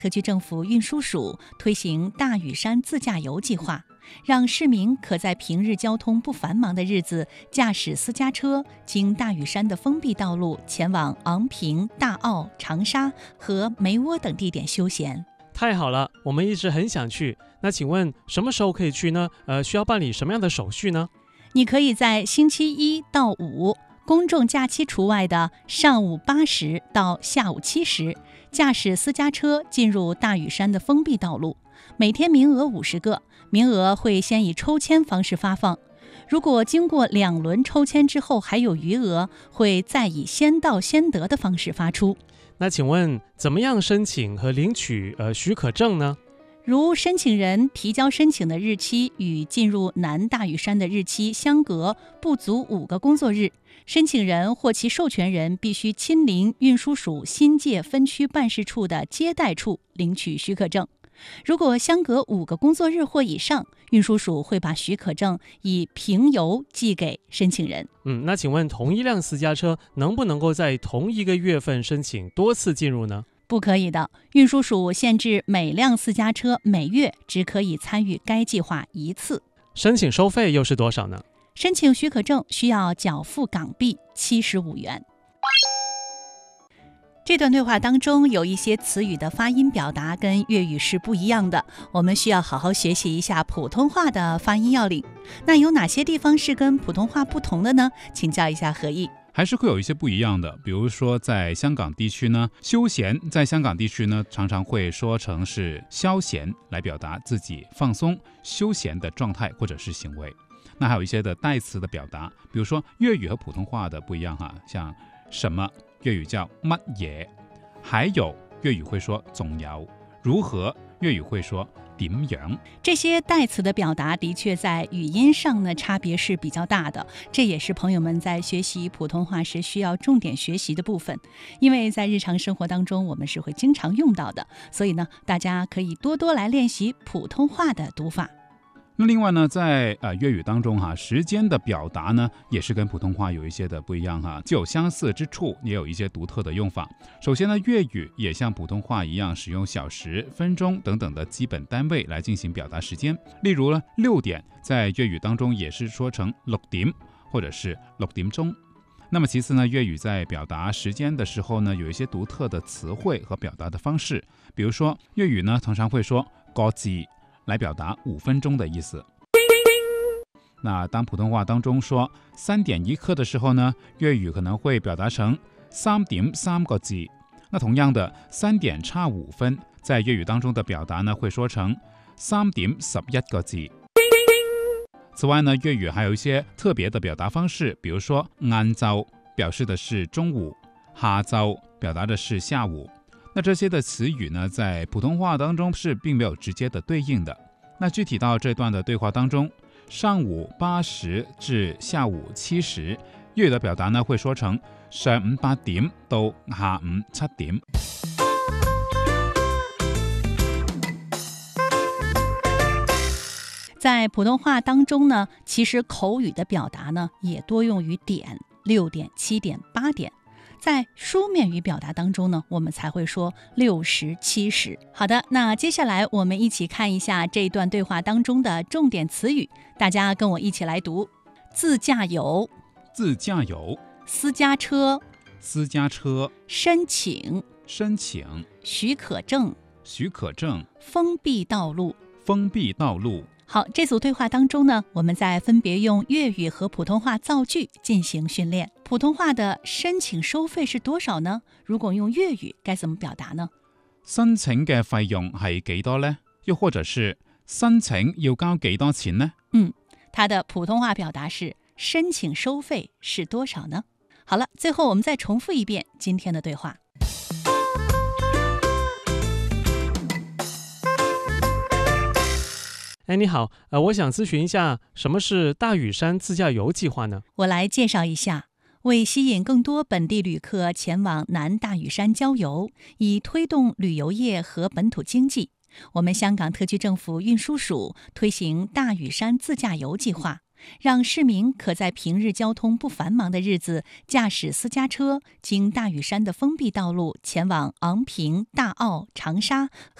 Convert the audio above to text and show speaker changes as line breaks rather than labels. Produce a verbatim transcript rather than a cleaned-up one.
特区政府运输署推行大屿山自驾游计划，让市民可在平日交通不繁忙的日子，驾驶私家车经大屿山的封闭道路前往昂坪、大澳、长沙和梅窝等地点休闲。
太好了，我们一直很想去。那请问什么时候可以去呢？呃，需要办理什么样的手续呢？
你可以在星期一到五，公众假期除外的上午八时到下午七时，驾驶私家车进入大屿山的封闭道路，每天名额五十个，名额会先以抽签方式发放。如果经过两轮抽签之后还有余额，会再以先到先得的方式发出。
那请问怎么样申请和领取呃许可证呢？
如申请人提交申请的日期与进入南大屿山的日期相隔不足五个工作日，申请人或其授权人必须亲临运输署新界分区办事处的接待处领取许可证。如果相隔五个工作日或以上，运输署会把许可证以平邮寄给申请人。
嗯，那请问同一辆私家车能不能够在同一个月份申请多次进入呢？
不可以的，运输署限制每辆私家车每月只可以参与该计划一次。
申请收费又是多少呢？
申请许可证需要缴付港币七十五元。这段对话当中有一些词语的发音表达跟粤语是不一样的，我们需要好好学习一下普通话的发音要领。那有哪些地方是跟普通话不同的呢？请教一下何毅。
还是会有一些不一样的，比如说在香港地区呢，休闲在香港地区呢常常会说成是消闲，来表达自己放松休闲的状态或者是行为。那还有一些的代词的表达，比如说粤语和普通话的不一样哈，像什么粤语叫乜嘢，还有粤语会说仲有，如何粤语会说点樣。
这些代词的表达的确在语音上呢差别是比较大的，这也是朋友们在学习普通话时需要重点学习的部分，因为在日常生活当中我们是会经常用到的，所以呢大家可以多多来练习普通话的读法。
那另外呢，在呃粤语当中哈，时间的表达呢，也是跟普通话有一些的不一样哈，既有相似之处，也有一些独特的用法。首先呢，粤语也像普通话一样，使用小时、分钟等等的基本单位来进行表达时间。例如呢，六点在粤语当中也是说成六點，或者是六點鐘。那麼其次呢，粵語在表達時間的時候呢，有一些獨特的詞彙和表達的方式。比如說，粵語呢通常會說個字來表達五分鐘的意思。那當普通話當中說三點一刻的時候呢，粵語可能會表達成三點三個字。那同樣的，三點差五分，在粵語當中的表達呢，會說成三點十一個字。此外呢，粵語還有一些特別的表達方式，比如說晏晝表示的是中午，下晝表達的是下午。那這些的詞語呢，在普通話當中是並沒有直接的對應的。那具體到這段的對話當中，上午八時至下午七時，粵語的表達呢會說成上午八點到下午七點。
在普通話當中呢，其實口語的表達呢也多用於點，六點、七點、八點。在書面語表達當中呢，我們才會說六時、七時。好的，那接下來我們一起看一下這段對話當中的重點詞語，大家跟我一起來讀：自駕遊、
自駕遊、
私家車、
私家車、
申請、
申請、
許可證、
許可證、
封閉道路、
封閉道路。
好，這組對話當中呢，我們再分別用粵語和普通話造句進行訓練。普通話的申請收費是多少呢？如果用粵語該怎麼表達呢？
申請嘅費用係幾多呢？又或者是申請要交幾多錢呢？
嗯，它的普通話表達是申請收費是多少呢？好了，最後我們再重複一遍今天的對話。
哎，你好，呃，我想諮詢一下，什麼是大嶼山自駕遊計劃呢？
我來介紹一下，為吸引更多本地旅客前往南大嶼山郊遊，以推動旅遊業和本土經濟，我們香港特區政府運輸署推行大嶼山自駕遊計劃， 让市民可在平日交通不繁忙的日子，驾驶私家车经大屿山的封闭道路前往昂坪、大澳、长沙